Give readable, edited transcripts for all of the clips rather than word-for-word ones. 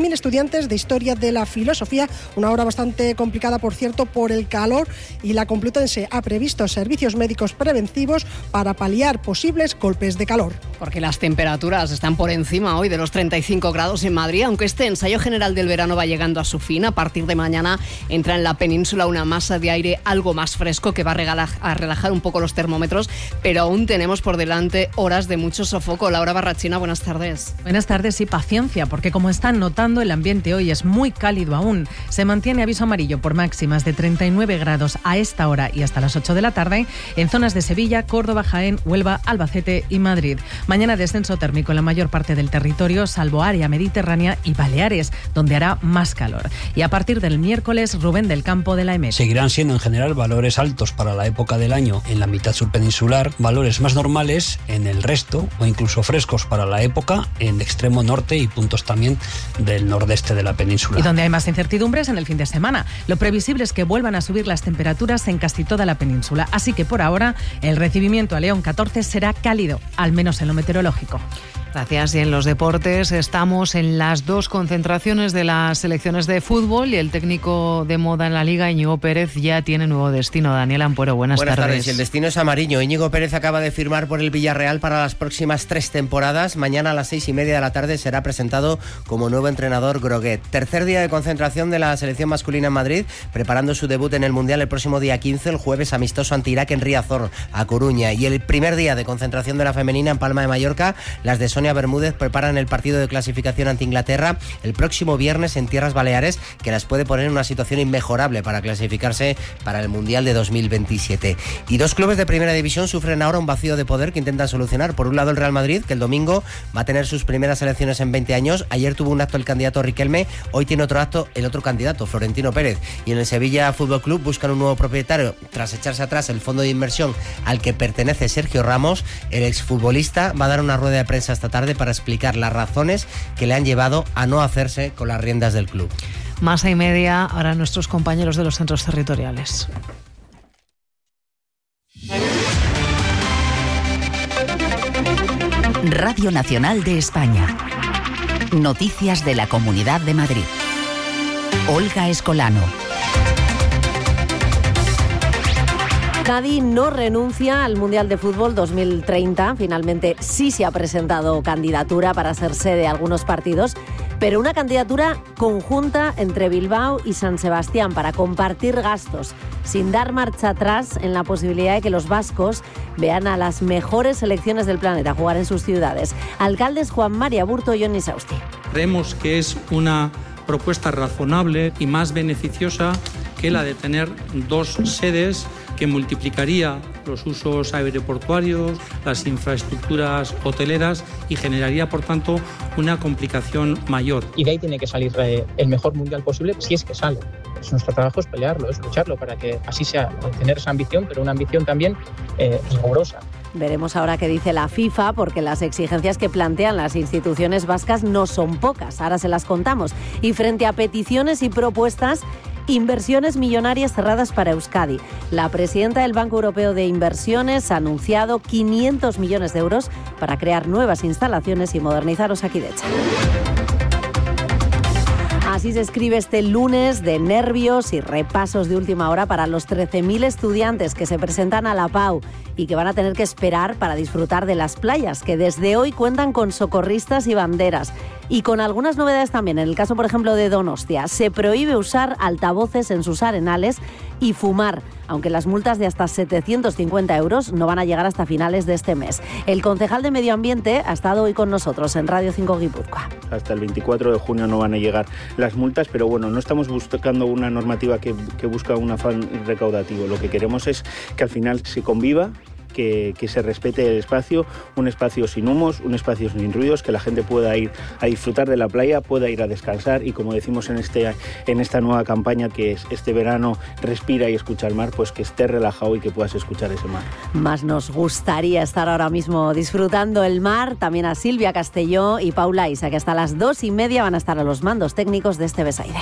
13.000 estudiantes de Historia de la Filosofía, una hora bastante complicada, por cierto, por el calor, y la Complutense ha previsto servicios médicos preventivos para paliar posibles golpes de calor. Porque las temperaturas están por encima hoy de los 35 grados en Madrid, aunque este ensayo general del verano va llegando a su fin. A partir de mañana entra en la península una masa de aire algo más fresco que va a relajar un poco los termómetros, pero aún tenemos por delante horas de mucho sofoco. Laura Barrachina, buenas tardes. Buenas tardes y paciencia, porque como están notando, el ambiente hoy es muy cálido aún. Se mantiene aviso amarillo por máximas de 39 grados a esta hora y hasta las 8 de la tarde en zonas de Sevilla, Córdoba, Jaén, Huelva, Albacete y Madrid. Mañana descenso térmico en la mayor parte del territorio, salvo área mediterránea y Baleares, donde hará más calor. Y a partir del miércoles, Rubén del Campo de la EMET. Seguirán siendo en general valores altos para la época del año en la mitad surpeninsular, valores más normales en el resto o incluso frescos para la época en el extremo norte y puntos también del nordeste de la península. Y donde hay más incertidumbres en el fin de semana. Lo previsible es que vuelvan a subir las temperaturas en casi toda la península. Así que por ahora el recibimiento a León 14 será cálido, al menos en lo meteorológico. Gracias. Y en los deportes estamos en las dos concentraciones de las selecciones de fútbol y el técnico de moda en la Liga, Íñigo Pérez, ya tiene nuevo destino. Daniel Ampuero, buenas tardes. Y el destino es amarillo. Íñigo Pérez acaba de firmar por el Villarreal para las próximas 3 temporadas. Mañana a las 6:30 de la tarde será presentado como nuevo entrenador Groguet. Tercer día de concentración de la selección masculina en Madrid, preparando su debut en el Mundial el próximo día 15, el jueves amistoso ante Irak en Riazor, a Coruña. Y el primer día de concentración de la femenina en Palma de Mallorca, las de Sonia Bermúdez preparan el partido de clasificación ante Inglaterra el próximo viernes en Tierras Baleares, que las puede poner en una situación inmejorable para clasificarse para el Mundial de 2027. Y dos clubes de primera división sufren ahora un vacío de poder que intentan solucionar. Por un lado, el Real Madrid, que el domingo va a tener sus primeras elecciones en 20 años. Ayer tuvo un acto el candidato Riquelme, hoy tiene otro acto el otro candidato, Florentino Pérez. Y en el Sevilla Fútbol Club buscan un nuevo propietario tras echarse atrás el fondo de inversión al que pertenece Sergio Ramos. El exfutbolista va a dar una rueda de prensa esta tarde para explicar las razones que le han llevado a no hacerse con las riendas del club. 1:30 ahora nuestros compañeros de los centros territoriales. Radio Nacional de España. Noticias de la Comunidad de Madrid. Olga Escolano. Cádiz no renuncia al Mundial de Fútbol 2030. Finalmente sí se ha presentado candidatura para ser sede de algunos partidos, pero una candidatura conjunta entre Bilbao y San Sebastián para compartir gastos, sin dar marcha atrás en la posibilidad de que los vascos vean a las mejores selecciones del planeta jugar en sus ciudades. Alcaldes Juan Mari Aburto y Johnny Sausti. Creemos que es una propuesta razonable y más beneficiosa que la de tener dos sedes, que multiplicaría los usos aeroportuarios, las infraestructuras hoteleras y generaría, por tanto, una complicación mayor. Y de ahí tiene que salir el mejor mundial posible, si es que sale. Pues nuestro trabajo es pelearlo, es lucharlo para que así sea, tener esa ambición, pero una ambición también rigurosa. Veremos ahora qué dice la FIFA, porque las exigencias que plantean las instituciones vascas no son pocas. Ahora se las contamos. Y frente a peticiones y propuestas, inversiones millonarias cerradas para Euskadi. La presidenta del Banco Europeo de Inversiones ha anunciado 500 millones de euros para crear nuevas instalaciones y modernizar Osakidetza. Así se escribe este lunes de nervios y repasos de última hora para los 13.000 estudiantes que se presentan a la PAU y que van a tener que esperar para disfrutar de las playas, que desde hoy cuentan con socorristas y banderas. Y con algunas novedades también. En el caso, por ejemplo, de Donostia, se prohíbe usar altavoces en sus arenales y fumar, aunque las multas de hasta 750 euros no van a llegar hasta finales de este mes. El concejal de Medio Ambiente ha estado hoy con nosotros en Radio 5 Guipúzcoa. Hasta el 24 de junio no van a llegar las multas, pero bueno, no estamos buscando una normativa que busca un afán recaudativo. Lo que queremos es que al final se conviva, que se respete el espacio, un espacio sin humos, un espacio sin ruidos, que la gente pueda ir a disfrutar de la playa, pueda ir a descansar y, como decimos en esta nueva campaña, que es este verano respira y escucha el mar, pues que estés relajado y que puedas escuchar ese mar. Más nos gustaría estar ahora mismo disfrutando el mar. También a Silvia Castelló y Paula Isa, que hasta las 2:30 van a estar a los mandos técnicos de este Besaire.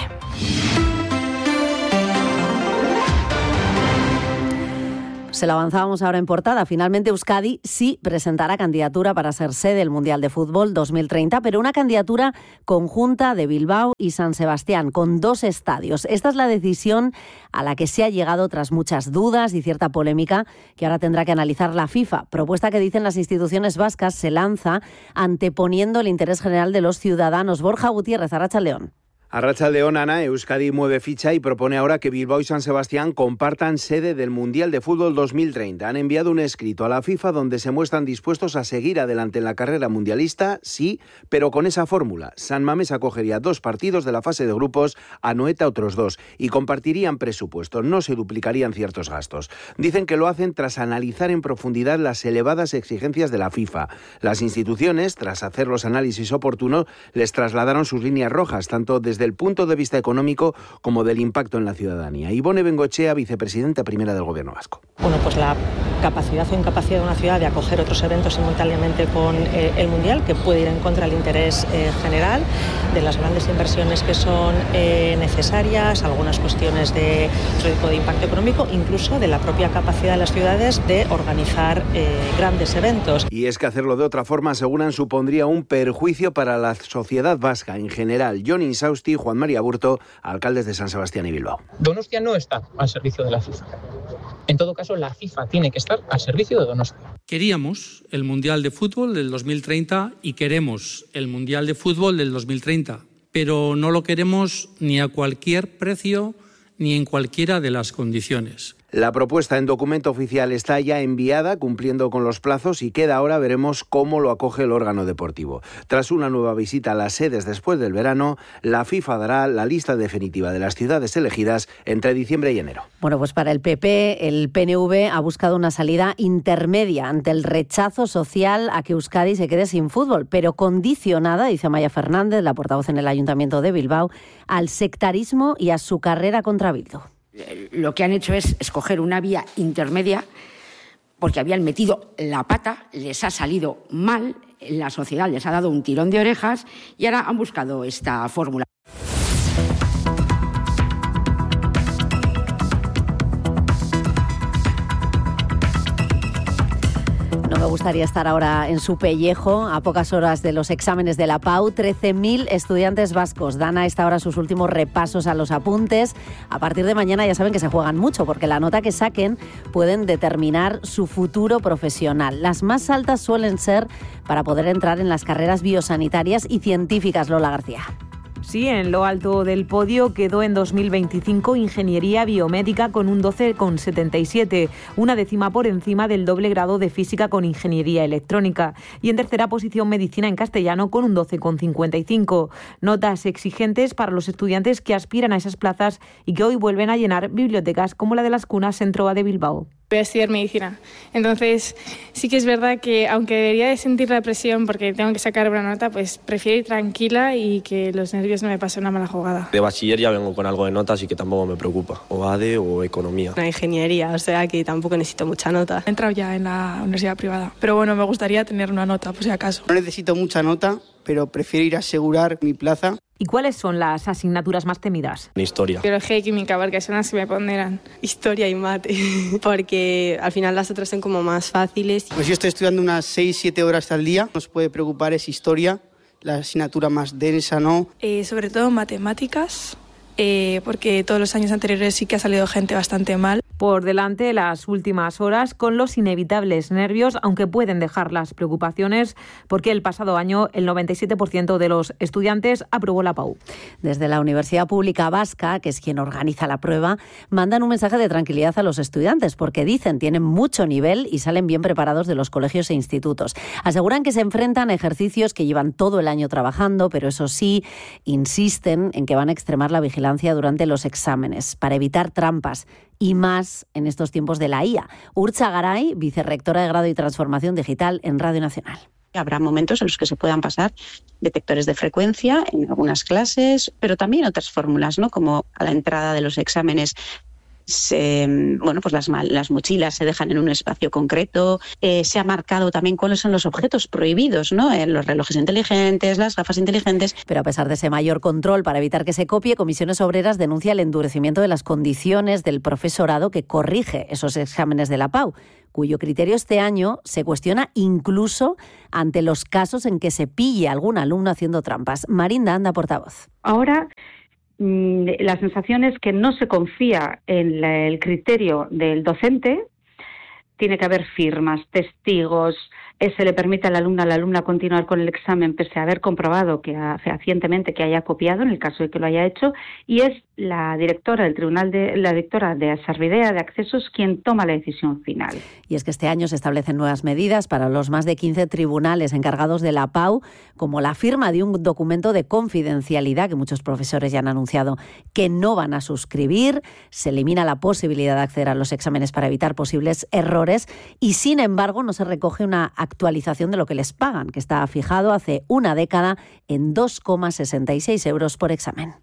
se lo avanzábamos ahora en portada. Finalmente Euskadi sí presentará candidatura para ser sede del Mundial de Fútbol 2030, pero una candidatura conjunta de Bilbao y San Sebastián, con 2 estadios. Esta es la decisión a la que se ha llegado tras muchas dudas y cierta polémica que ahora tendrá que analizar la FIFA. Propuesta que, dicen las instituciones vascas, se lanza anteponiendo el interés general de los ciudadanos. Borja Gutiérrez, Arratsaldeon. Arratsaldeon, Ana. Euskadi mueve ficha y propone ahora que Bilbao y San Sebastián compartan sede del Mundial de Fútbol 2030. Han enviado un escrito a la FIFA donde se muestran dispuestos a seguir adelante en la carrera mundialista, sí, pero con esa fórmula. San Mamés acogería 2 partidos de la fase de grupos, Anoeta otros 2, y compartirían presupuesto, no se duplicarían ciertos gastos. Dicen que lo hacen tras analizar en profundidad las elevadas exigencias de la FIFA. Las instituciones, tras hacer los análisis oportunos, les trasladaron sus líneas rojas, tanto desde el punto de vista económico como del impacto en la ciudadanía. Ivone Bengoechea, vicepresidenta primera del Gobierno vasco. Bueno, pues la capacidad o incapacidad de una ciudad de acoger otros eventos simultáneamente con el Mundial, que puede ir en contra del interés general, de las grandes inversiones que son necesarias, algunas cuestiones de otro tipo de impacto económico, incluso de la propia capacidad de las ciudades de organizar grandes eventos. Y es que hacerlo de otra forma, aseguran, supondría un perjuicio para la sociedad vasca en general. Jon Insausti, Juan María Burto, alcaldes de San Sebastián y Bilbao. Donostia no está al servicio de la FIFA. En todo caso, la FIFA tiene que estar al servicio de Donostia. Queríamos el Mundial de Fútbol del 2030 y queremos el Mundial de Fútbol del 2030, pero no lo queremos ni a cualquier precio ni en cualquiera de las condiciones. La propuesta en documento oficial está ya enviada, cumpliendo con los plazos, y queda ahora, veremos cómo lo acoge el órgano deportivo. Tras una nueva visita a las sedes después del verano, la FIFA dará la lista definitiva de las ciudades elegidas entre diciembre y enero. Bueno, pues para el PP, el PNV ha buscado una salida intermedia ante el rechazo social a que Euskadi se quede sin fútbol, pero condicionada, dice Amaya Fernández, la portavoz en el Ayuntamiento de Bilbao, al sectarismo y a su carrera contra Bildu. Lo que han hecho es escoger una vía intermedia porque habían metido la pata, les ha salido mal, la sociedad les ha dado un tirón de orejas y ahora han buscado esta fórmula. No me gustaría estar ahora en su pellejo, a pocas horas de los exámenes de la PAU. 13.000 estudiantes vascos dan a esta hora sus últimos repasos a los apuntes. A partir de mañana ya saben que se juegan mucho, porque la nota que saquen pueden determinar su futuro profesional. Las más altas suelen ser para poder entrar en las carreras biosanitarias y científicas. Lola García. Sí, en lo alto del podio quedó en 2025 Ingeniería Biomédica con un 12,77, una décima por encima del doble grado de Física con Ingeniería Electrónica. Y en tercera posición Medicina en Castellano con un 12,55. Notas exigentes para los estudiantes que aspiran a esas plazas y que hoy vuelven a llenar bibliotecas como la de las Cunas Centroa de Bilbao. Voy a estudiar medicina. Entonces, sí que es verdad que, aunque debería de sentir la presión porque tengo que sacar una nota, pues prefiero ir tranquila y que los nervios no me pasen una mala jugada. De bachiller ya vengo con algo de notas y que tampoco me preocupa. O ADE o Economía. Una ingeniería, o sea que tampoco necesito mucha nota. He entrado ya en la universidad privada, pero bueno, me gustaría tener una nota, por si acaso. No necesito mucha nota, pero prefiero ir a asegurar mi plaza. ¿Y cuáles son las asignaturas más temidas? Historia. Biología y química, porque son las que me pondrán. Historia y mate, porque al final las otras son como más fáciles. Pues yo estoy estudiando unas 6-7 horas al día. Nos puede preocupar es historia, la asignatura más densa, ¿no? Sobre todo matemáticas, porque todos los años anteriores sí que ha salido gente bastante mal. Por delante las últimas horas con los inevitables nervios, aunque pueden dejar las preocupaciones, porque el pasado año el 97% de los estudiantes aprobó la PAU. Desde la Universidad Pública Vasca, que es quien organiza la prueba, mandan un mensaje de tranquilidad a los estudiantes, porque dicen tienen mucho nivel y salen bien preparados de los colegios e institutos. Aseguran que se enfrentan a ejercicios que llevan todo el año trabajando, pero eso sí, insisten en que van a extremar la vigilancia durante los exámenes para evitar trampas y más en estos tiempos de la IA. Urtza Garay, vicerrectora de Grado y Transformación Digital en Radio Nacional. Habrá momentos en los que se puedan pasar detectores de frecuencia en algunas clases, pero también otras fórmulas, ¿no? Como a la entrada de los exámenes las mochilas se dejan en un espacio concreto. Se ha marcado también cuáles son los objetos prohibidos, ¿no? Los relojes inteligentes, las gafas inteligentes. Pero a pesar de ese mayor control para evitar que se copie, Comisiones Obreras denuncia el endurecimiento de las condiciones del profesorado que corrige esos exámenes de la PAU, cuyo criterio este año se cuestiona incluso ante los casos en que se pille a algún alumno haciendo trampas. Marinda Anda, portavoz. Ahora la sensación es que no se confía en el criterio del docente. Tiene que haber firmas, testigos, se le permite al alumno, a la alumna continuar con el examen pese a haber comprobado fehacientemente que haya copiado, en el caso de que lo haya hecho, y es la directora del tribunal la directora de Servidea de Accesos quien toma la decisión final. Y es que este año se establecen nuevas medidas para los más de 15 tribunales encargados de la PAU, como la firma de un documento de confidencialidad que muchos profesores ya han anunciado que no van a suscribir. Se elimina la posibilidad de acceder a los exámenes para evitar posibles errores y, sin embargo, no se recoge una actualización de lo que les pagan, que está fijado hace una década en 2,66 euros por examen.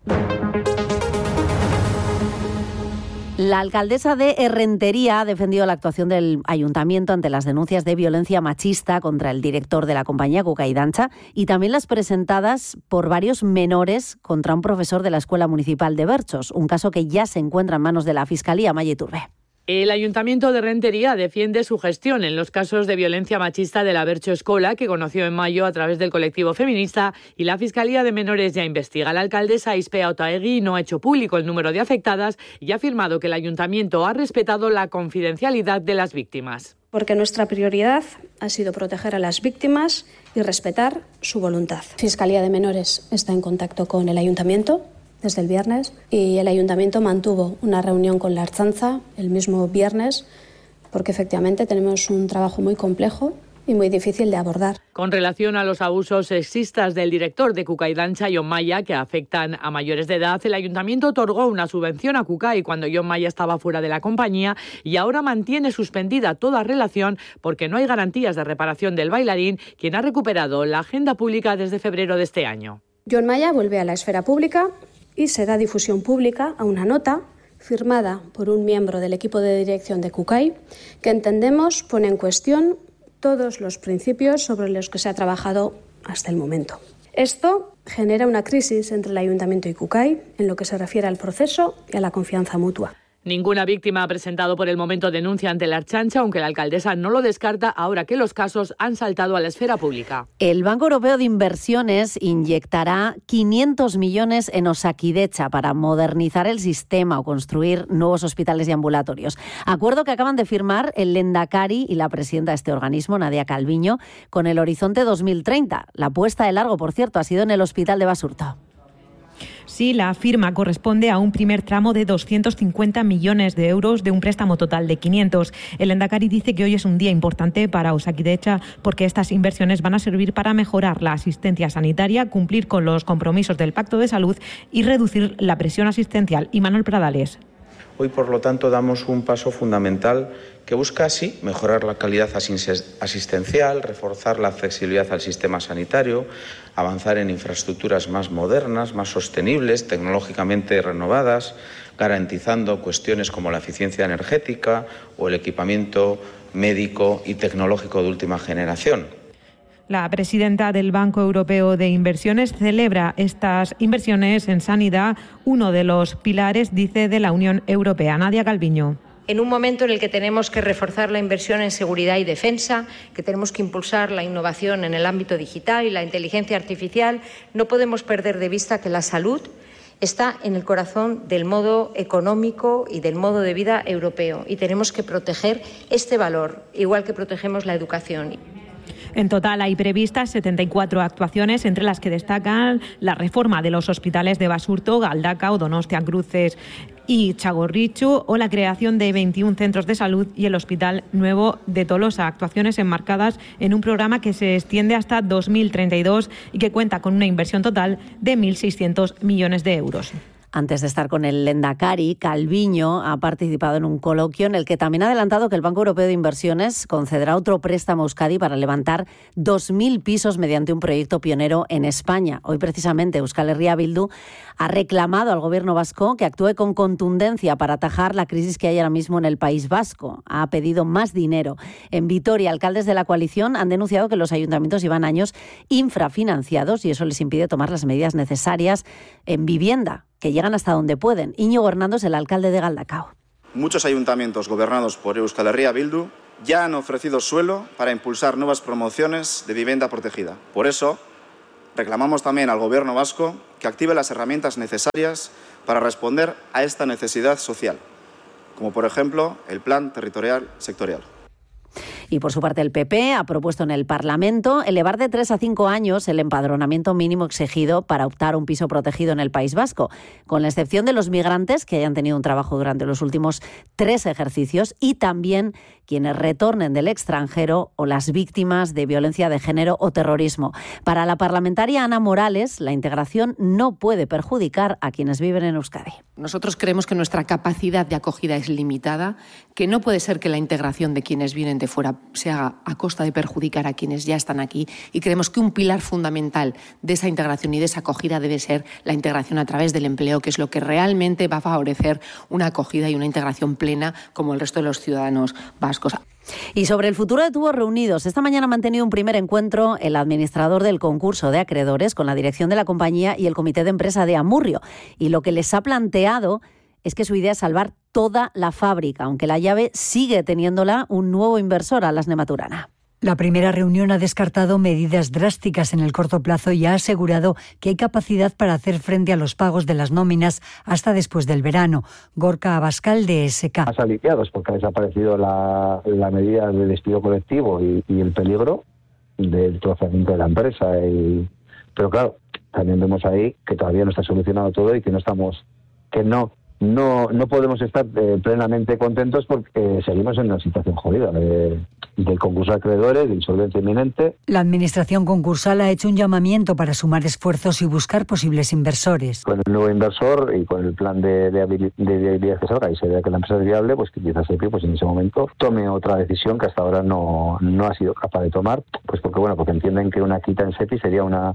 La alcaldesa de Errentería ha defendido la actuación del ayuntamiento ante las denuncias de violencia machista contra el director de la compañía, Cucay Dancha, y también las presentadas por varios menores contra un profesor de la Escuela Municipal de Berchos, un caso que ya se encuentra en manos de la Fiscalía. Maya Iturbe. El Ayuntamiento de Rentería defiende su gestión en los casos de violencia machista de la Bercho Escola, que conoció en mayo a través del colectivo feminista, y la Fiscalía de Menores ya investiga. La alcaldesa Ispea Otaegui no ha hecho público el número de afectadas y ha afirmado que el Ayuntamiento ha respetado la confidencialidad de las víctimas. Porque nuestra prioridad ha sido proteger a las víctimas y respetar su voluntad. Fiscalía de Menores está en contacto con el Ayuntamiento desde el viernes y el Ayuntamiento mantuvo una reunión con la Ertzaintza el mismo viernes porque efectivamente tenemos un trabajo muy complejo y muy difícil de abordar. Con relación a los abusos sexistas del director de Cucay Dancha, John Maya, que afectan a mayores de edad, el Ayuntamiento otorgó una subvención a Cucay cuando John Maya estaba fuera de la compañía y ahora mantiene suspendida toda relación porque no hay garantías de reparación del bailarín, quien ha recuperado la agenda pública desde febrero de este año. John Maya vuelve a la esfera pública y se da difusión pública a una nota firmada por un miembro del equipo de dirección de Cucay que entendemos pone en cuestión todos los principios sobre los que se ha trabajado hasta el momento. Esto genera una crisis entre el Ayuntamiento y Cucay en lo que se refiere al proceso y a la confianza mutua. Ninguna víctima ha presentado por el momento denuncia ante la Ertzaintza, aunque la alcaldesa no lo descarta ahora que los casos han saltado a la esfera pública. El Banco Europeo de Inversiones inyectará 500 millones en Osakidecha para modernizar el sistema o construir nuevos hospitales y ambulatorios. Acuerdo que acaban de firmar el Lehendakari y la presidenta de este organismo, Nadia Calviño, con el horizonte 2030. La apuesta de largo, por cierto, ha sido en el Hospital de Basurto. Sí, la firma corresponde a un primer tramo de 250 millones de euros de un préstamo total de 500. El Lehendakari dice que hoy es un día importante para Osakidecha porque estas inversiones van a servir para mejorar la asistencia sanitaria, cumplir con los compromisos del Pacto de Salud y reducir la presión asistencial. Y Manuel Pradales. Hoy, por lo tanto, damos un paso fundamental que busca así mejorar la calidad asistencial, reforzar la accesibilidad al sistema sanitario, avanzar en infraestructuras más modernas, más sostenibles, tecnológicamente renovadas, garantizando cuestiones como la eficiencia energética o el equipamiento médico y tecnológico de última generación. La presidenta del Banco Europeo de Inversiones celebra estas inversiones en sanidad, uno de los pilares, dice, de la Unión Europea. Nadia Calviño. En un momento en el que tenemos que reforzar la inversión en seguridad y defensa, que tenemos que impulsar la innovación en el ámbito digital y la inteligencia artificial, no podemos perder de vista que la salud está en el corazón del modo económico y del modo de vida europeo y tenemos que proteger este valor, igual que protegemos la educación. En total hay previstas 74 actuaciones, entre las que destacan la reforma de los hospitales de Basurto, Galdakao, Donostia, Cruces y Txagorritxu, o la creación de 21 centros de salud y el Hospital Nuevo de Tolosa. Actuaciones enmarcadas en un programa que se extiende hasta 2032 y que cuenta con una inversión total de 1.600 millones de euros. Antes de estar con el Lehendakari, Calviño ha participado en un coloquio en el que también ha adelantado que el Banco Europeo de Inversiones concederá otro préstamo a Euskadi para levantar 2.000 pisos mediante un proyecto pionero en España. Hoy precisamente Euskal Herria Bildu ha reclamado al gobierno vasco que actúe con contundencia para atajar la crisis que hay ahora mismo en el País Vasco. Ha pedido más dinero. En Vitoria, alcaldes de la coalición han denunciado que los ayuntamientos llevan años infrafinanciados y eso les impide tomar las medidas necesarias en vivienda, que llegan hasta donde pueden. Íñigo Hernández, el alcalde de Galdakao. Muchos ayuntamientos gobernados por Euskal Herria Bildu ya han ofrecido suelo para impulsar nuevas promociones de vivienda protegida. Por eso, reclamamos también al Gobierno vasco que active las herramientas necesarias para responder a esta necesidad social, como por ejemplo el Plan Territorial Sectorial. Y por su parte el PP ha propuesto en el Parlamento elevar de 3 a 5 años el empadronamiento mínimo exigido para optar a un piso protegido en el País Vasco, con la excepción de los migrantes que hayan tenido un trabajo durante los últimos 3 ejercicios y también quienes retornen del extranjero o las víctimas de violencia de género o terrorismo. Para la parlamentaria Ana Morales, la integración no puede perjudicar a quienes viven en Euskadi. Nosotros creemos que nuestra capacidad de acogida es limitada, que no puede ser que la integración de quienes vienen de fuera se haga a costa de perjudicar a quienes ya están aquí, y creemos que un pilar fundamental de esa integración y de esa acogida debe ser la integración a través del empleo, que es lo que realmente va a favorecer una acogida y una integración plena como el resto de los ciudadanos vascos. Y sobre el futuro de Tubos Reunidos, esta mañana ha mantenido un primer encuentro el administrador del concurso de acreedores con la dirección de la compañía y el comité de empresa de Amurrio. Y lo que les ha planteado es que su idea es salvar toda la fábrica, aunque la llave sigue teniéndola un nuevo inversor, Alasne Maturana. La primera reunión ha descartado medidas drásticas en el corto plazo y ha asegurado que hay capacidad para hacer frente a los pagos de las nóminas hasta después del verano. Gorka Abascal, de ESK. Más aliviados porque ha desaparecido la medida de despido colectivo y el peligro del trozamiento de la empresa. Pero claro, también vemos ahí que todavía no está solucionado todo y que no podemos estar plenamente contentos porque seguimos en una situación jodida del concurso de acreedores, de insolvencia inminente. La administración concursal ha hecho un llamamiento para sumar esfuerzos y buscar posibles inversores. Con el nuevo inversor y con el plan de viabilidad que salga y se vea que la empresa es viable, pues que quizás pues en ese momento tome otra decisión que hasta ahora no ha sido capaz de tomar, pues porque entienden que una quita en SEPI sería una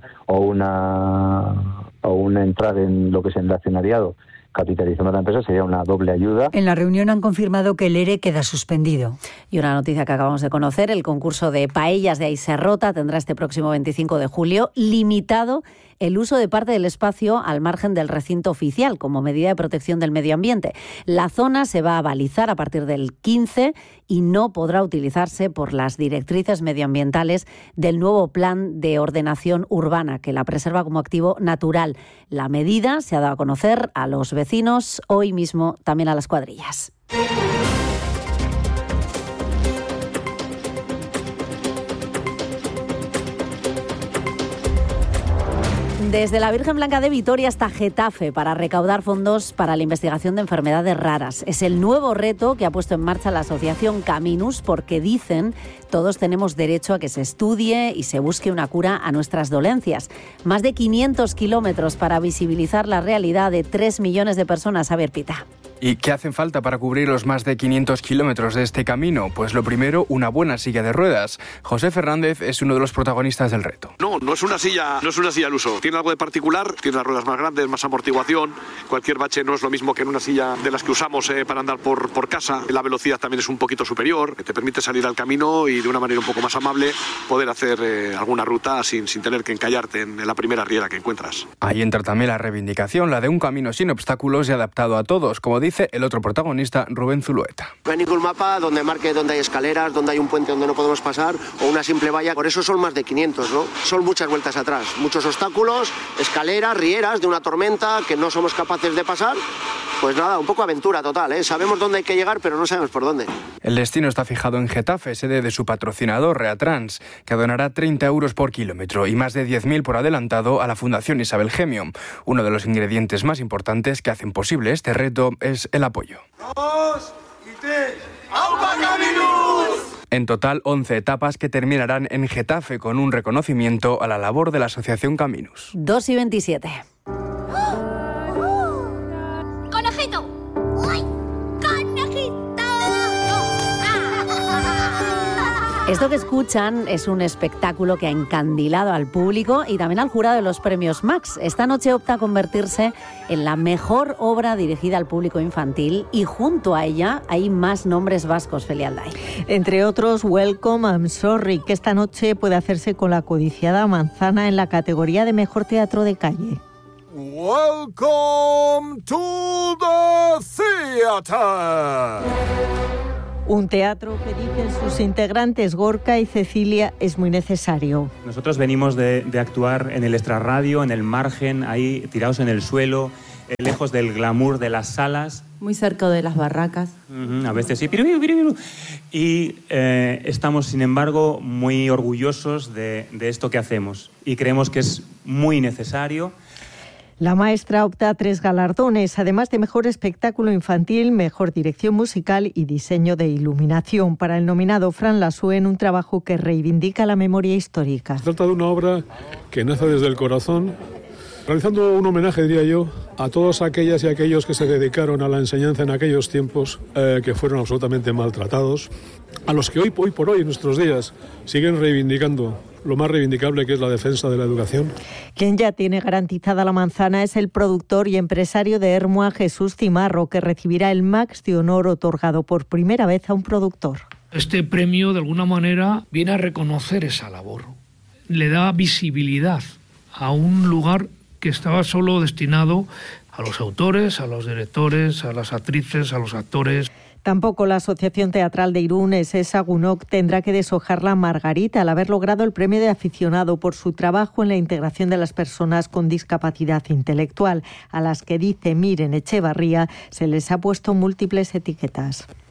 entrada en lo que es el accionariado capitalizando la empresa, sería una doble ayuda. En la reunión han confirmado que el ERE queda suspendido. Y una noticia que acabamos de conocer, el concurso de paellas de Aiserrota tendrá este próximo 25 de julio limitado el uso de parte del espacio al margen del recinto oficial como medida de protección del medio ambiente. La zona se va a balizar a partir del 15 y no podrá utilizarse por las directrices medioambientales del nuevo plan de ordenación urbana que la preserva como activo natural. La medida se ha dado a conocer a los vecinos, hoy mismo también a las cuadrillas. Desde la Virgen Blanca de Vitoria hasta Getafe para recaudar fondos para la investigación de enfermedades raras. Es el nuevo reto que ha puesto en marcha la asociación Caminus porque dicen todos tenemos derecho a que se estudie y se busque una cura a nuestras dolencias. Más de 500 kilómetros para visibilizar la realidad de 3 millones de personas. A ver, Pita. ¿Y qué hacen falta para cubrir los más de 500 kilómetros de este camino? Pues lo primero, una buena silla de ruedas. José Fernández es uno de los protagonistas del reto. No es una silla al uso. Tiene algo de particular, tiene las ruedas más grandes, más amortiguación. Cualquier bache no es lo mismo que en una silla de las que usamos para andar por casa. La velocidad también es un poquito superior, que te permite salir al camino y de una manera un poco más amable poder hacer alguna ruta sin tener que encallarte en la primera riera que encuentras. Ahí entra también la reivindicación, la de un camino sin obstáculos y adaptado a todos, como dice el otro protagonista, Rubén Zulueta. No hay ningún mapa donde marque dónde hay escaleras, dónde hay un puente donde no podemos pasar o una simple valla. Por eso son más de 500, ¿no? Son muchas vueltas atrás, muchos obstáculos, escaleras, rieras de una tormenta que no somos capaces de pasar. Pues nada, un poco aventura total, ¿eh? Sabemos dónde hay que llegar, pero no sabemos por dónde. El destino está fijado en Getafe, sede de su patrocinador, Reatrans, que donará 30 euros por kilómetro y más de 10.000 por adelantado a la Fundación Isabel Gemio. Uno de los ingredientes más importantes que hacen posible este reto es el apoyo. 2 y 3. ¡Aupa Caminus! En total, 11 etapas que terminarán en Getafe con un reconocimiento a la labor de la Asociación Caminus. 2 y 27. Esto que escuchan es un espectáculo que ha encandilado al público y también al jurado de los premios Max. Esta noche opta a convertirse en la mejor obra dirigida al público infantil y junto a ella hay más nombres vascos, Felialday. Entre otros, Welcome, I'm Sorry, que esta noche puede hacerse con la codiciada manzana en la categoría de mejor teatro de calle. Welcome to the theater. Un teatro que dicen sus integrantes Gorka y Cecilia es muy necesario. Nosotros venimos de actuar en el extrarradio, en el margen, ahí tirados en el suelo, lejos del glamour de las salas. Muy cerca de las barracas. A veces sí, y estamos, sin embargo, muy orgullosos de esto que hacemos y creemos que es muy necesario. La maestra opta a 3 galardones, además de mejor espectáculo infantil, mejor dirección musical y diseño de iluminación. Para el nominado Fran Lasuen, un trabajo que reivindica la memoria histórica. Se trata de una obra que nace desde el corazón, realizando un homenaje, diría yo, a todas aquellas y aquellos que se dedicaron a la enseñanza en aquellos tiempos, que fueron absolutamente maltratados, a los que hoy por hoy, en nuestros días, siguen reivindicando lo más reivindicable, que es la defensa de la educación. Quien ya tiene garantizada la manzana es el productor y empresario de Ermua, Jesús Cimarro, que recibirá el Max de Honor otorgado por primera vez a un productor. Este premio, de alguna manera, viene a reconocer esa labor. Le da visibilidad a un lugar que estaba solo destinado a los autores, a los directores, a las actrices, a los actores. Tampoco la Asociación Teatral de Irún, Esa Gunok, tendrá que deshojar la margarita al haber logrado el premio de aficionado por su trabajo en la integración de las personas con discapacidad intelectual, a las que, dice Miren Echevarría, se les ha puesto múltiples etiquetas.